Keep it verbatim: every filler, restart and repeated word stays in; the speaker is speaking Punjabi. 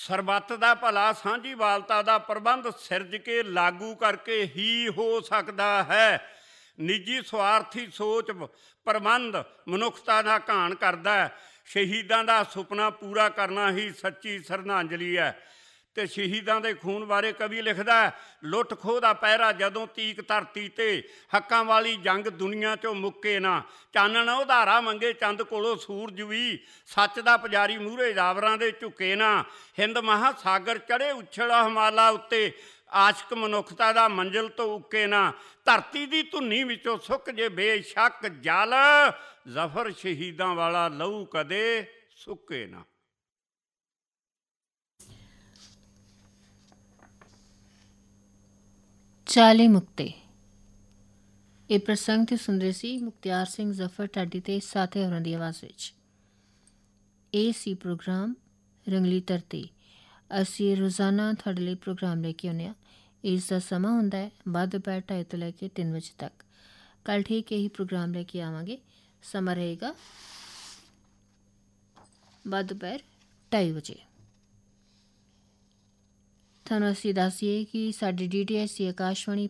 ਸਰਬੱਤ ਦਾ ਭਲਾ ਸਾਂਝੀਵਾਲਤਾ ਦਾ ਪ੍ਰਬੰਧ ਸਿਰਜ ਕੇ ਲਾਗੂ ਕਰਕੇ ਹੀ ਹੋ ਸਕਦਾ ਹੈ। ਨਿੱਜੀ ਸਵਾਰਥੀ ਸੋਚ ਪ੍ਰਬੰਧ ਮਨੁੱਖਤਾ ਦਾ ਘਾਣ ਕਰਦਾ ਹੈ। ਸ਼ਹੀਦਾਂ ਦਾ ਸੁਪਨਾ ਪੂਰਾ ਕਰਨਾ ਹੀ ਸੱਚੀ ਸ਼ਰਧਾਂਜਲੀ ਹੈ। ਤੇ ਸ਼ਹੀਦਾਂ ਦੇ ਖੂਨ ਬਾਰੇ ਕਵੀ ਲਿਖਦਾ, ਲੁੱਟ ਖੋਹ ਦਾ ਪਹਿਰਾ ਜਦੋਂ ਤੀਕ ਧਰਤੀ ਤੇ, ਹੱਕਾਂ ਵਾਲੀ ਜੰਗ ਦੁਨੀਆ 'ਚੋਂ ਮੁੱਕੇ ਨਾ। ਚਾਨਣ ਉਧਾਰਾ ਮੰਗੇ ਚੰਦ ਕੋਲੋਂ ਸੂਰਜ ਵੀ, ਸੱਚ ਦਾ ਪੁਜਾਰੀ ਮੂਹਰੇ ਜਾਵਰਾਂ ਦੇ ਝੁਕੇ ਨਾ। ਹਿੰਦ ਮਹਾਸਾਗਰ ਚੜ੍ਹੇ ਉਛਲ ਹਿਮਾਲਾ ਉੱਤੇ, ਆਸ਼ਕ ਮਨੁੱਖਤਾ ਦਾ ਮੰਜ਼ਿਲ ਤੋਂ ਉੱਕੇ ਨਾ। ਧਰਤੀ ਦੀ ਧੁੰਨੀ ਵਿੱਚੋਂ ਸੁੱਕ ਜੇ ਬੇਸ਼ੱਕ ਜਲ, ਜ਼ਫਰ ਸ਼ਹੀਦਾਂ ਵਾਲਾ ਲਹੂ ਕਦੇ ਸੁੱਕੇ ਨਾ। ਚਾਲੀ ਮੁਕਤੇ ਇਹ ਪ੍ਰਸੰਗ ਤੇ ਸੁਣ ਰਹੇ ਸੀ ਮੁਖਤਿਆਰ ਸਿੰਘ ਜ਼ਫਰ ਢਾਡੀ ਤੇ ਸਾਥੇ ਹੋਰਾਂ ਦੀ ਆਵਾਜ਼ ਵਿੱਚ। ਇਹ ਸੀ ਪ੍ਰੋਗਰਾਮ ਰੰਗਲੀ ਧਰਤੀ। ਅਸੀਂ ਰੋਜ਼ਾਨਾ ਤੁਹਾਡੇ ਲਈ ਪ੍ਰੋਗਰਾਮ ਲੈ ਕੇ ਆਉਂਦੇ ਹਾਂ। ਇਸ ਦਾ ਸਮਾਂ ਹੁੰਦਾ ਹੈ ਬਾਅਦ ਦੁਪਹਿਰ ਢਾਈ ਤੋਂ ਲੈ ਕੇ ਤਿੰਨ ਵਜੇ ਤੱਕ। ਕੱਲ੍ਹ ਠੀਕ ਇਹੀ ਪ੍ਰੋਗਰਾਮ ਲੈ ਕੇ ਆਵਾਂਗੇ। ਸਮਾਂ ਰਹੇਗਾ ਬਾਅਦ ਦੁਪਹਿਰ ਢਾਈ ਵਜੇ। ਤੁਹਾਨੂੰ ਅਸੀਂ ਦੱਸੀਏ ਕਿ ਸਾਡੀ ਡੀ ਟੀ ਐੱਚ ਦੀ ਆਕਾਸ਼ਵਾਣੀ